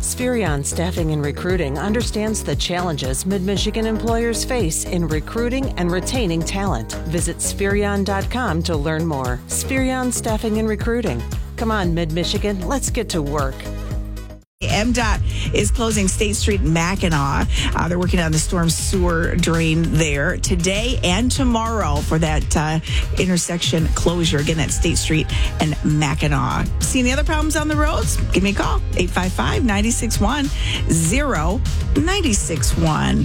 Spherion Staffing and Recruiting understands the challenges Mid-Michigan employers face in recruiting and retaining talent. Visit Spherion.com to learn more. Spherion Staffing and Recruiting. Come on, Mid-Michigan, let's get to work. MDOT is closing State Street in Mackinac. They're working on the storm sewer drain there today and tomorrow for that intersection closure. Again, at State Street and Mackinac. See any other problems on the roads? Give me a call, 855-961-0961.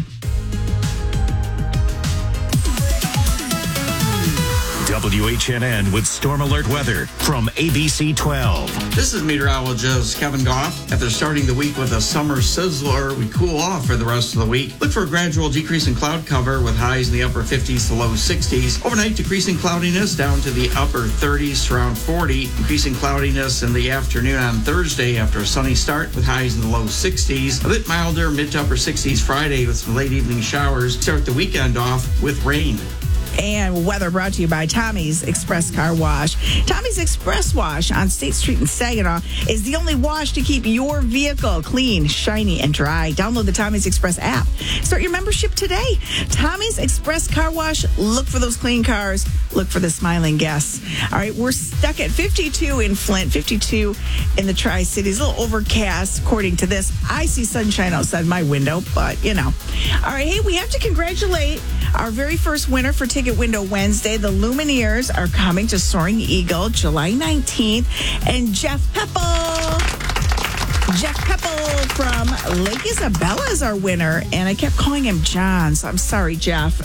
WHNN with Storm Alert weather from ABC 12. This is meteorologist Kevin Goff. After starting the week with a summer sizzler, we cool off for the rest of the week. Look for a gradual decrease in cloud cover with highs in the upper 50s to low 60s. Overnight, decreasing cloudiness down to the upper 30s to around 40. Increasing cloudiness in the afternoon on Thursday after a sunny start with highs in the low 60s. A bit milder, mid to upper 60s Friday with some late evening showers. Start the weekend off with rain. And weather brought to you by Tommy's Express Car Wash. Tommy's Express Wash on State Street in Saginaw is the only wash to keep your vehicle clean, shiny, and dry. Download the Tommy's Express app. Start your membership today. Tommy's Express Car Wash. Look for those clean cars. Look for the smiling guests. All right, we're stuck at 52 in Flint, 52 in the Tri-Cities. A little overcast, according to this. I see sunshine outside my window, but, you know. All right, hey, we have to congratulate our very first winner for Ticket Window Wednesday. The Lumineers are coming to Soaring Eagle July 19th. And Jeff Peppel from Lake Isabella is our winner. And I kept calling him John, so I'm sorry, Jeff.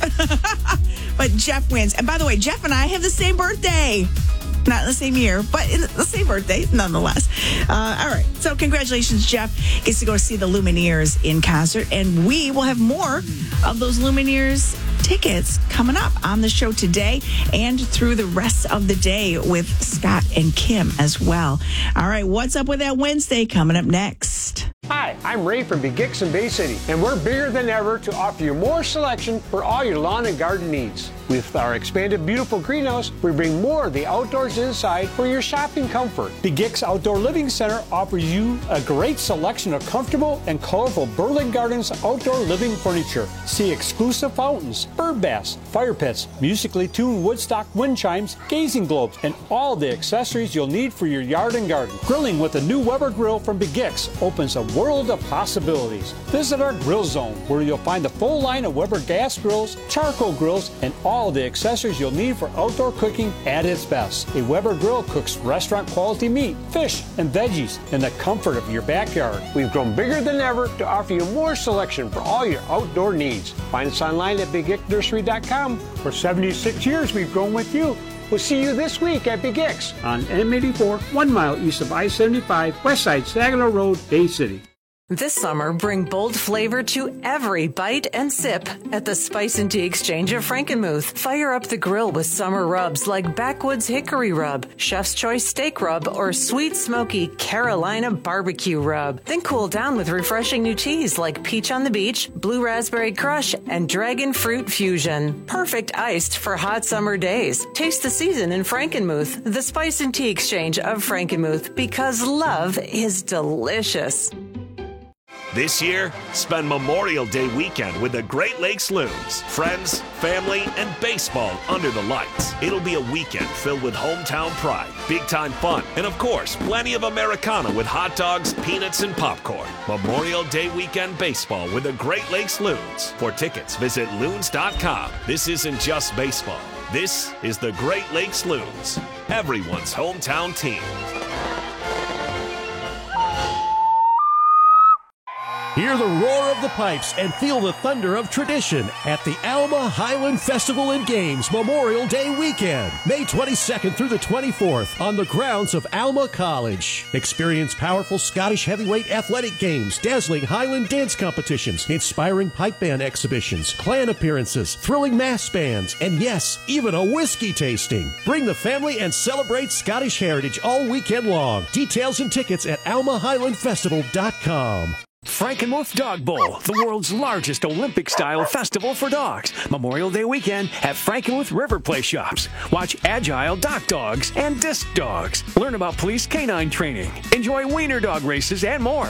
But Jeff wins. And by the way, Jeff and I have the same birthday. Not in the same year, but in the same birthday, nonetheless. All right. So congratulations, Jeff. Gets to go see the Lumineers in concert. And we will have more of those Lumineers tickets coming up on the show today and through the rest of the day with Scott and Kim as well. All right. What's up with that Wednesday coming up next? Hi, I'm Ray from BigX in Bay City, and we're bigger than ever to offer you more selection for all your lawn and garden needs. With our expanded beautiful greenhouse, we bring more of the outdoors inside for your shopping comfort. BigX Outdoor Living Center offers you a great selection of comfortable and colorful Berlin Gardens outdoor living furniture. See exclusive fountains, bird baths, fire pits, musically tuned Woodstock wind chimes, gazing globes, and all the accessories you'll need for your yard and garden. Grilling with a new Weber grill from BigX opens a world of possibilities. Visit our grill zone where you'll find the full line of Weber gas grills, charcoal grills, and all the accessories you'll need for outdoor cooking at its best. A Weber grill cooks restaurant quality meat, fish, and veggies in the comfort of your backyard. We've grown bigger than ever to offer you more selection for all your outdoor needs. Find us online at BigXNursery.com. For 76 years we've grown with you. We'll see you this week at Big X on M84, 1 mile east of I-75, west side Saginaw Road, Bay City. This summer, bring bold flavor to every bite and sip at the Spice and Tea Exchange of Frankenmuth. Fire up the grill with summer rubs like Backwoods Hickory Rub, Chef's Choice Steak Rub, or Sweet Smoky Carolina Barbecue Rub. Then cool down with refreshing new teas like Peach on the Beach, Blue Raspberry Crush, and Dragon Fruit Fusion. Perfect iced for hot summer days. Taste the season in Frankenmuth, the Spice and Tea Exchange of Frankenmuth, because love is delicious. This year, spend Memorial Day weekend with the Great Lakes Loons. Friends, family, and baseball under the lights. It'll be a weekend filled with hometown pride, big-time fun, and of course, plenty of Americana with hot dogs, peanuts, and popcorn. Memorial Day weekend baseball with the Great Lakes Loons. For tickets, visit loons.com. This isn't just baseball. This is the Great Lakes Loons, everyone's hometown team. Hear the roar of the pipes and feel the thunder of tradition at the Alma Highland Festival and Games Memorial Day weekend, May 22nd through the 24th on the grounds of Alma College. Experience powerful Scottish heavyweight athletic games, dazzling Highland dance competitions, inspiring pipe band exhibitions, clan appearances, thrilling mass bands, and yes, even a whiskey tasting. Bring the family and celebrate Scottish heritage all weekend long. Details and tickets at almahighlandfestival.com. Frankenmuth Dog Bowl, the world's largest Olympic-style festival for dogs. Memorial Day weekend at Frankenmuth River Play Shops. Watch agile dock dogs and disc dogs. Learn about police canine training. Enjoy wiener dog races and more.